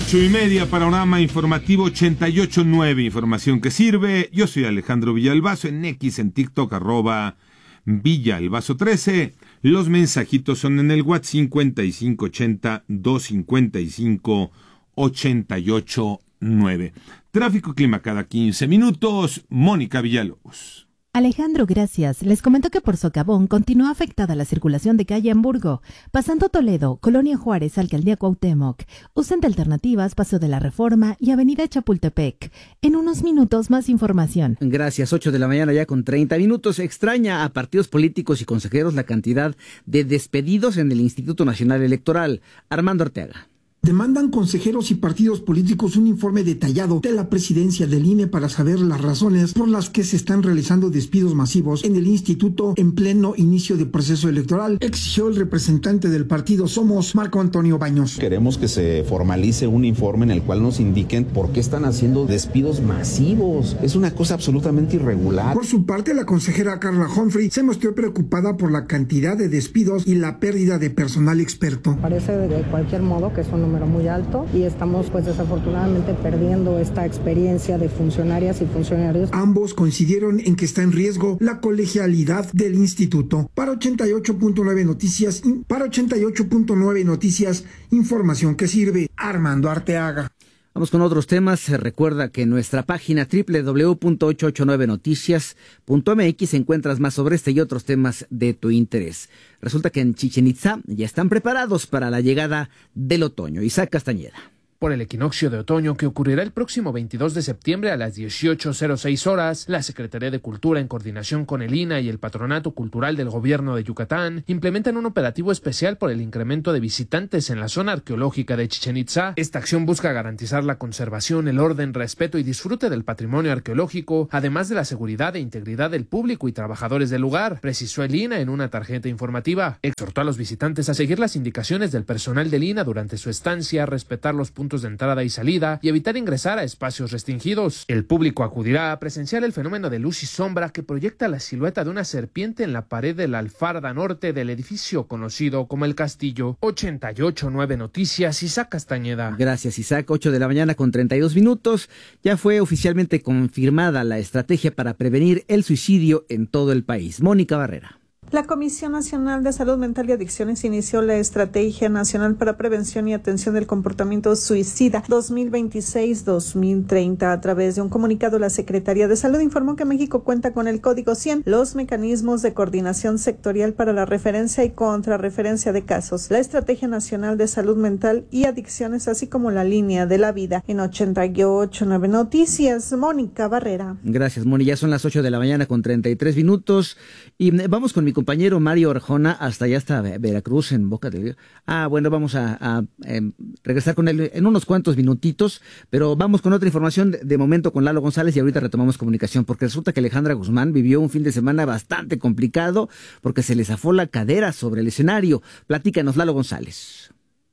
8:30, panorama informativo 88.9, información que sirve. Yo soy Alejandro Villalbazo, en X, en TikTok, @Villalbazo13. Los mensajitos son en el WhatsApp 5580-255-88.9. Tráfico y clima cada 15 minutos. Mónica Villalobos. Alejandro, gracias. Les comento que por Socavón continúa afectada la circulación de calle Hamburgo, pasando Toledo, Colonia Juárez, Alcaldía Cuauhtémoc. Usen de alternativas Paso de la Reforma y Avenida Chapultepec. En unos minutos más información. Gracias, 8 de la mañana ya con 30 minutos. Extraña a partidos políticos y consejeros la cantidad de despedidos en el Instituto Nacional Electoral. Armando Arteaga. Demandan consejeros y partidos políticos un informe detallado de la presidencia del INE para saber las razones por las que se están realizando despidos masivos en el instituto en pleno inicio de proceso electoral, exigió el representante del partido Somos, Marco Antonio Baños. Queremos que se formalice un informe en el cual nos indiquen por qué están haciendo despidos masivos. Es una cosa absolutamente irregular. Por su parte, la consejera Carla Humphrey se mostró preocupada por la cantidad de despidos y la pérdida de personal experto. Parece de cualquier modo que es un número muy alto y estamos pues desafortunadamente perdiendo esta experiencia de funcionarias y funcionarios. Ambos coincidieron en que está en riesgo la colegialidad del instituto. Para 88.9 Noticias, información que sirve. Armando Arteaga. Vamos con otros temas. Se recuerda que en nuestra página www.889noticias.mx encuentras más sobre este y otros temas de tu interés. Resulta que en Chichén Itzá ya están preparados para la llegada del otoño. Isaac Castañeda. Por el equinoccio de otoño que ocurrirá el próximo 22 de septiembre a las 18:06 horas, la Secretaría de Cultura, en coordinación con el INAH y el Patronato Cultural del Gobierno de Yucatán, implementan un operativo especial por el incremento de visitantes en la zona arqueológica de Chichén Itzá. Esta acción busca garantizar la conservación, el orden, respeto y disfrute del patrimonio arqueológico, además de la seguridad e integridad del público y trabajadores del lugar, precisó el INAH en una tarjeta informativa. Exhortó a los visitantes a seguir las indicaciones del personal del INAH durante su estancia, respetar los puntos de entrada y salida y evitar ingresar a espacios restringidos. El público acudirá a presenciar el fenómeno de luz y sombra que proyecta la silueta de una serpiente en la pared de la alfarda norte del edificio conocido como el Castillo. 88.9 Noticias, Isaac Castañeda. Gracias, Isaac. 8 de la mañana con 32 minutos. Ya fue oficialmente confirmada la estrategia para prevenir el suicidio en todo el país. Mónica Barrera. La Comisión Nacional de Salud Mental y Adicciones inició la Estrategia Nacional para Prevención y Atención del Comportamiento Suicida 2026-2030. A través de un comunicado, la Secretaría de Salud informó que México cuenta con el Código 100, los mecanismos de coordinación sectorial para la referencia y contrarreferencia de casos, la Estrategia Nacional de Salud Mental y Adicciones, así como la Línea de la Vida. En 88.9 Noticias, Mónica Barrera. Gracias, Moni. Ya son las 8 de la mañana con 33 minutos y vamos con mi compañero Mario Arjona hasta Veracruz, en Boca del Río. Bueno, vamos a regresar con él en unos cuantos minutitos, pero vamos con otra información de momento con Lalo González y ahorita retomamos comunicación, porque resulta que Alejandra Guzmán vivió un fin de semana bastante complicado porque se le zafó la cadera sobre el escenario. Platícanos, Lalo González.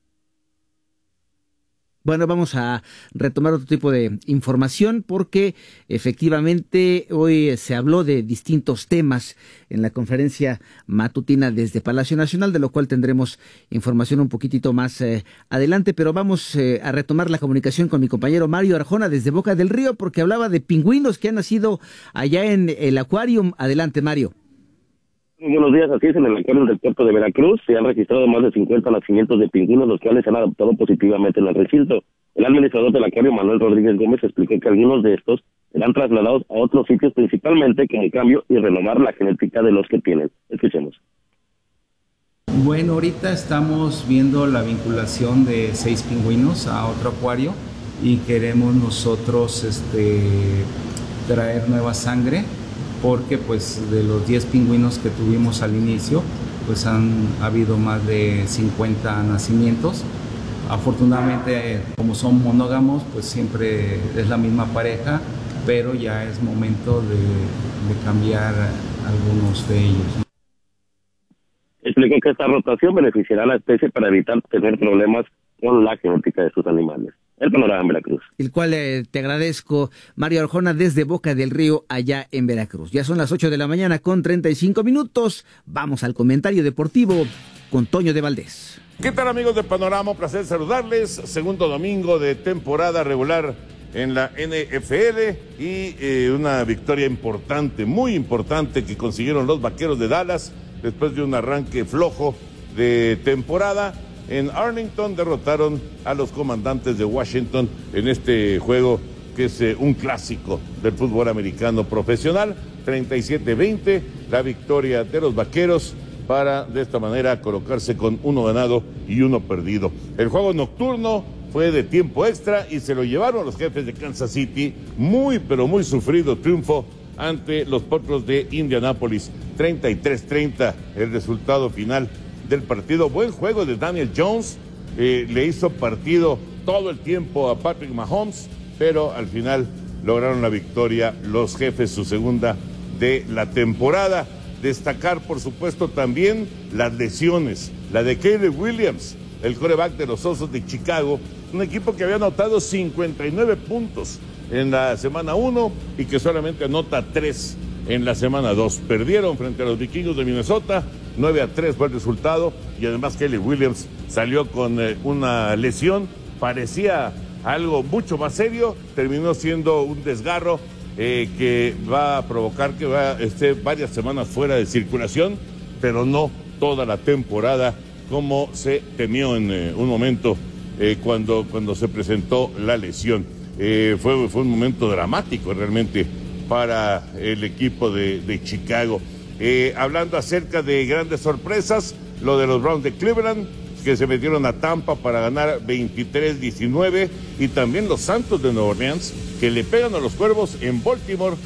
Bueno, vamos a retomar otro tipo de información porque efectivamente hoy se habló de distintos temas en la conferencia matutina desde Palacio Nacional, de lo cual tendremos información un poquitito más adelante, pero vamos a retomar la comunicación con mi compañero Mario Arjona desde Boca del Río porque hablaba de pingüinos que han nacido allá en el Acuarium. Adelante, Mario. Muy buenos días, así es, en el acuario del puerto de Veracruz se han registrado más de 50 nacimientos de pingüinos, los cuales se han adoptado positivamente en el recinto. El administrador del acuario, Manuel Rodríguez Gómez, explicó que algunos de estos serán trasladados a otros sitios, principalmente con el cambio y renovar la genética de los que tienen. Escuchemos. Bueno, ahorita estamos viendo la vinculación de 6 pingüinos a otro acuario y queremos nosotros traer nueva sangre, porque pues de los 10 pingüinos que tuvimos al inicio, pues han habido más de 50 nacimientos. Afortunadamente, como son monógamos, pues siempre es la misma pareja, pero ya es momento de cambiar algunos de ellos. Explicó que esta rotación beneficiará a la especie para evitar tener problemas con la genética de sus animales. el panorama en Veracruz. El cual te agradezco, Mario Arjona, desde Boca del Río, allá en Veracruz. Ya son las 8 de la mañana con 35 minutos. Vamos al comentario deportivo con Toño de Valdés. ¿Qué tal, amigos de Panorama? Un placer saludarles. Segundo domingo de temporada regular en la NFL y una victoria importante, muy importante, que consiguieron los Vaqueros de Dallas después de un arranque flojo de temporada. En Arlington derrotaron a los Comandantes de Washington en este juego que es un clásico del fútbol americano profesional. 37-20, la victoria de los Vaqueros para de esta manera colocarse con 1 ganado y 1 perdido. El juego nocturno fue de tiempo extra y se lo llevaron los Jefes de Kansas City. Muy, pero muy sufrido triunfo ante los Potros de Indianápolis. 33-30 el resultado final del partido. Buen juego de Daniel Jones, le hizo partido todo el tiempo a Patrick Mahomes, pero al final lograron la victoria los Jefes, su segunda de la temporada. Destacar, por supuesto, también las lesiones. La de Caleb Williams, el quarterback de los Osos de Chicago, un equipo que había anotado 59 puntos en la semana 1 y que solamente anota 3 en la semana 2. Perdieron frente a los Vikingos de Minnesota, 9-3 fue el resultado, y además Caleb Williams salió con una lesión, parecía algo mucho más serio, terminó siendo un desgarro que va a provocar que esté varias semanas fuera de circulación, pero no toda la temporada como se temió en un momento cuando se presentó la lesión. Fue un momento dramático realmente para el equipo de Chicago. Hablando acerca de grandes sorpresas, lo de los Browns de Cleveland, que se metieron a Tampa para ganar 23-19, y también los Santos de Nueva Orleans, que le pegan a los Cuervos en Baltimore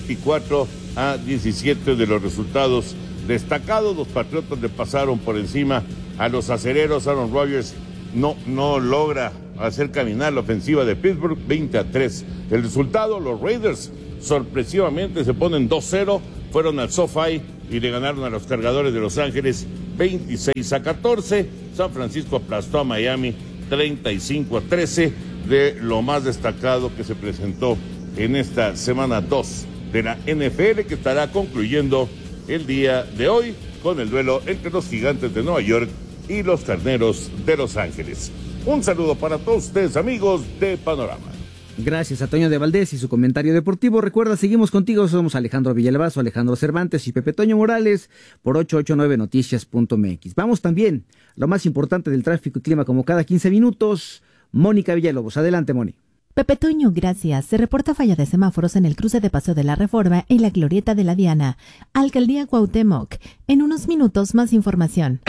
24-17 de los resultados destacados. Los Patriotas le pasaron por encima a los Acereros. Aaron Rodgers no logra hacer caminar la ofensiva de Pittsburgh. 20-3 el resultado. Los Raiders sorpresivamente se ponen 2-0, fueron al SoFi y le ganaron a los Cargadores de Los Ángeles 26-14. San Francisco aplastó a Miami 35-13, de lo más destacado que se presentó en esta semana 2 de la NFL, que estará concluyendo el día de hoy con el duelo entre los Gigantes de Nueva York y los Carneros de Los Ángeles. Un saludo para todos ustedes, amigos de Panorama. Gracias a Toño de Valdés y su comentario deportivo. Recuerda, seguimos contigo, somos Alejandro Villalbazo, Alejandro Cervantes y Pepe Toño Morales por 889noticias.mx. Vamos también a lo más importante del tráfico y clima como cada 15 minutos. Mónica Villalobos, adelante, Moni. Pepe Toño, gracias. Se reporta falla de semáforos en el cruce de Paseo de la Reforma y la Glorieta de la Diana. Alcaldía Cuauhtémoc. En unos minutos más información.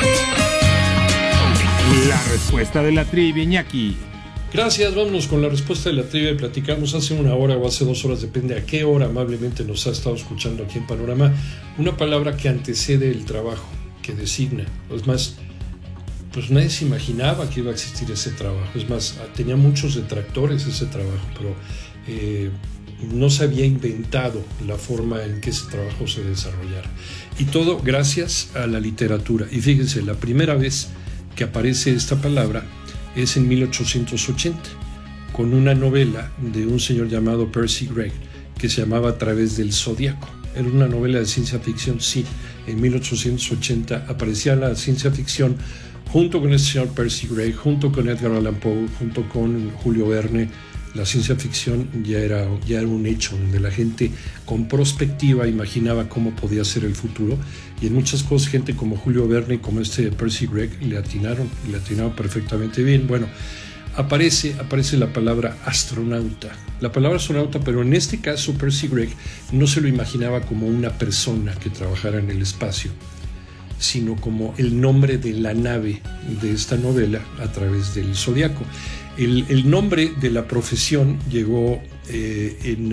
La respuesta de la trivia, Iñaki. Gracias, vámonos con la respuesta de la trivia. Platicamos hace 1 hora o hace 2 horas, depende a qué hora amablemente nos ha estado escuchando aquí en Panorama, una palabra que antecede el trabajo, que designa. Es más, pues nadie se imaginaba que iba a existir ese trabajo. Es más, tenía muchos detractores ese trabajo, pero no se había inventado la forma en que ese trabajo se desarrollara. Y todo gracias a la literatura. Y fíjense, la primera vez que aparece esta palabra es en 1880, con una novela de un señor llamado Percy Gray, que se llamaba A través del Zodíaco. Era una novela de ciencia ficción, sí. En 1880 aparecía la ciencia ficción junto con el señor Percy Gray, junto con Edgar Allan Poe, junto con Julio Verne. La ciencia ficción ya era un hecho, donde la gente con perspectiva imaginaba cómo podía ser el futuro, y en muchas cosas gente como Julio Verne y como Percy Gray le atinaron perfectamente bien. Bueno, aparece la palabra astronauta. La palabra astronauta, pero en este caso Percy Gray no se lo imaginaba como una persona que trabajara en el espacio, sino como el nombre de la nave de esta novela, A través del Zodíaco. El nombre de la profesión llegó en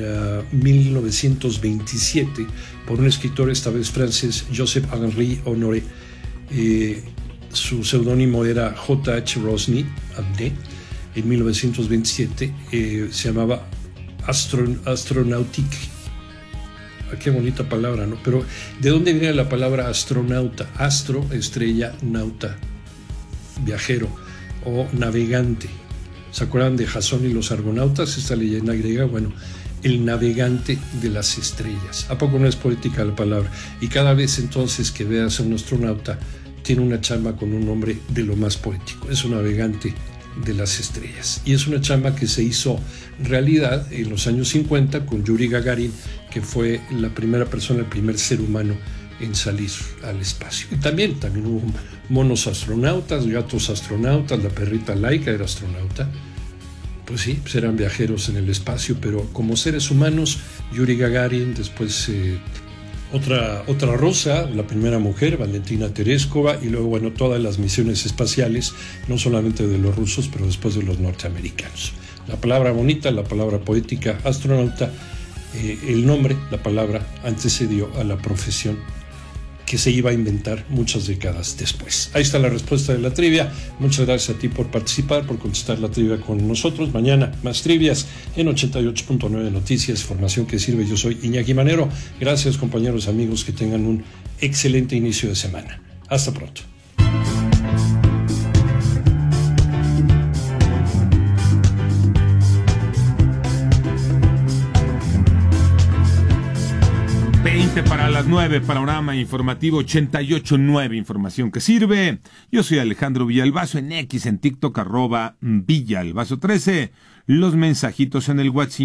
1927 por un escritor, esta vez francés, Joseph-Henri Honoré. Su seudónimo era J.H. Rosny Abné. En 1927 se llamaba Astronautique. Qué bonita palabra, ¿no? Pero ¿de dónde viene la palabra astronauta? Astro, estrella, nauta, viajero o navegante. ¿Se acuerdan de Jasón y los argonautas? Esta leyenda griega, bueno, el navegante de las estrellas. ¿A poco no es poética la palabra? Y cada vez entonces que veas a un astronauta, tiene una chamba con un nombre de lo más poético. Es un navegante de las estrellas. Y es una chamba que se hizo realidad en los años 50 con Yuri Gagarin, que fue la primera persona, el primer ser humano en salir al espacio. Y también hubo monos astronautas, gatos astronautas, la perrita Laika era astronauta. Pues sí, pues eran viajeros en el espacio, pero como seres humanos, Yuri Gagarin, después otra rusa, la primera mujer, Valentina Tereskova, y luego, bueno, todas las misiones espaciales, no solamente de los rusos, pero después de los norteamericanos. La palabra bonita, la palabra poética, astronauta, el nombre, la palabra, antecedió a la profesión que se iba a inventar muchas décadas después. Ahí está la respuesta de la trivia. Muchas gracias a ti por participar, por contestar la trivia con nosotros. Mañana más trivias en 88.9 Noticias, información que sirve. Yo soy Iñaki Manero. Gracias, compañeros, amigos, que tengan un excelente inicio de semana. Hasta pronto. Para las 9, panorama informativo 88.9, información que sirve. Yo soy Alejandro Villalbazo, en X, en TikTok, @Villalbazo13. Los mensajitos en el WhatsApp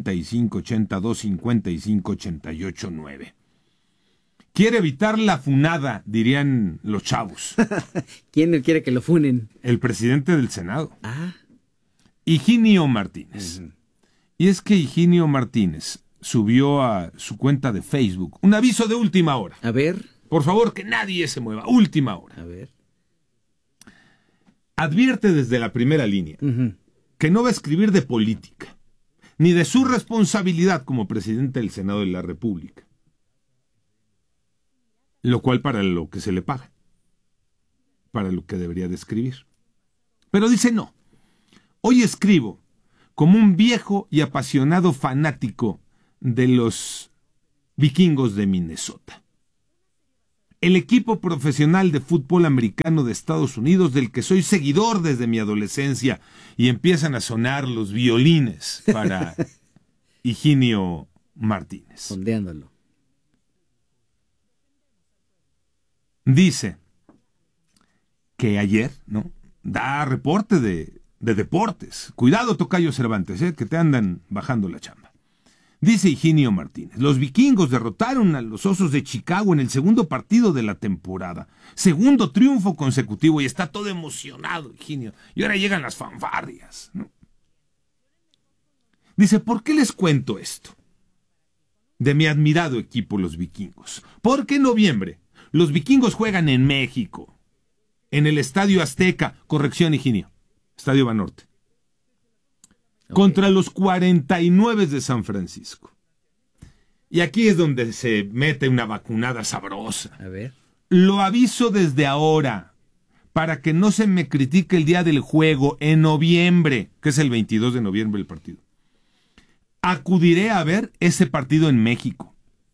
5582558889. Quiere evitar la funada, dirían los chavos. ¿Quién quiere que lo funen? El presidente del Senado. Higinio Martínez. Y es que Higinio Martínez subió a su cuenta de Facebook un aviso de última hora. A ver. Por favor, que nadie se mueva. Última hora. A ver. Advierte desde la primera línea que no va a escribir de política, ni de su responsabilidad como presidente del Senado de la República. Lo cual para lo que se le paga. Para lo que debería de escribir. Pero dice no. Hoy escribo como un viejo y apasionado fanático de los Vikingos de Minnesota. El equipo profesional de fútbol americano de Estados Unidos del que soy seguidor desde mi adolescencia, y empiezan a sonar los violines para Higinio Martínez. Sondeándolo. Dice que ayer, ¿no?, da reporte de deportes. Cuidado, tocayo Cervantes, que te andan bajando la chamba. Dice Higinio Martínez, los vikingos derrotaron a los Osos de Chicago en el segundo partido de la temporada. Segundo triunfo consecutivo, y está todo emocionado, Higinio. Y ahora llegan las fanfarrias, ¿no? Dice, ¿por qué les cuento esto? De mi admirado equipo, los vikingos. Porque en noviembre, los vikingos juegan en México, en el Estadio Azteca, corrección, Higinio, Estadio Banorte. Contra los 49 de San Francisco. Y aquí es donde se mete una vacunada sabrosa. A ver. Lo aviso desde ahora, para que no se me critique el día del juego en noviembre, que es el 22 de noviembre el partido. Acudiré a ver ese partido en México.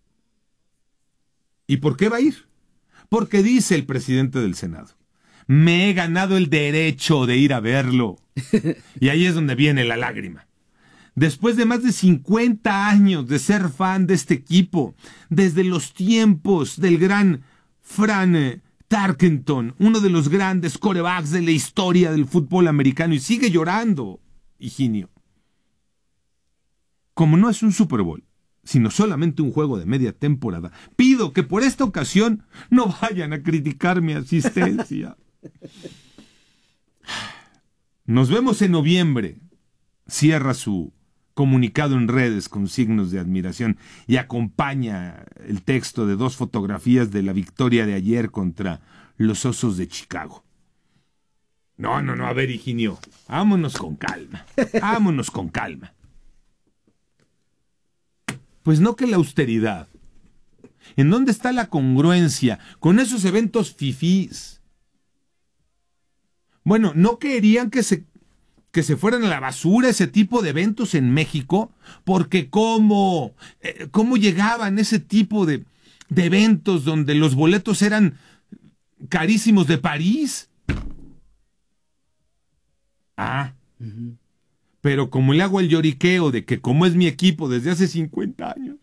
¿Y por qué va a ir? Porque dice el presidente del Senado, me he ganado el derecho de ir a verlo. Y ahí es donde viene la lágrima. Después de más de 50 años de ser fan de este equipo, desde los tiempos del gran Fran Tarkenton, uno de los grandes quarterbacks de la historia del fútbol americano, y sigue llorando, Higinio. Como no es un Super Bowl, sino solamente un juego de media temporada, pido que por esta ocasión no vayan a criticar mi asistencia. Nos vemos en noviembre. Cierra su comunicado en redes con signos de admiración y acompaña el texto de 2 fotografías de la victoria de ayer contra los Osos de Chicago. No, a ver, Higinio, vámonos con calma, Pues no, que la austeridad. ¿En dónde está la congruencia con esos eventos fifís? Bueno, ¿no querían que se fueran a la basura ese tipo de eventos en México? Porque ¿cómo llegaban ese tipo de eventos donde los boletos eran carísimos de París? Pero como le hago el lloriqueo de que como es mi equipo desde hace 50 años,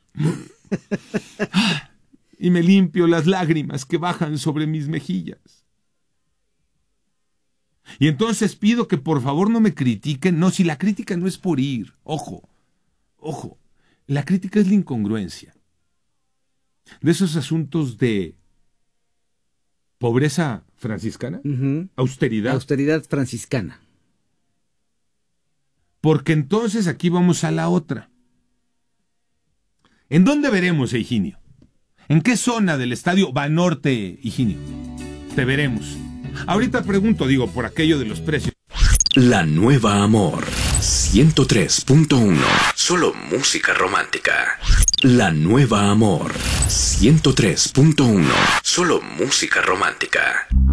y me limpio las lágrimas que bajan sobre mis mejillas. Y entonces pido que por favor no me critiquen. No, si la crítica no es por ir. Ojo, la crítica es la incongruencia. De esos asuntos de pobreza franciscana, austeridad. Austeridad franciscana. Porque entonces aquí vamos a la otra. ¿En dónde veremos, Higinio? ¿En qué zona del estadio Banorte, Higinio? Te veremos. Ahorita pregunto, por aquello de los precios. La Nueva Amor 103.1. Solo música romántica. La Nueva Amor 103.1. Solo música romántica.